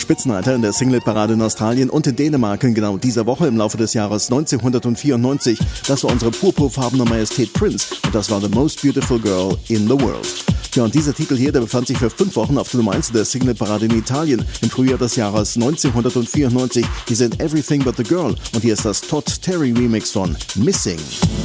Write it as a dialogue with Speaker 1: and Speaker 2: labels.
Speaker 1: Spitzenreiter in der Singleparade in Australien und in Dänemark in genau dieser Woche im Laufe des Jahres 1994. Das war unsere purpurfarbene Majestät Prince und das war The Most Beautiful Girl in the World. Ja, und dieser Titel hier, der befand sich für 5 Wochen auf der Nummer 1 der Singleparade in Italien im Frühjahr des Jahres 1994. Die sind Everything But The Girl und hier ist das Todd Terry Remix von Missing.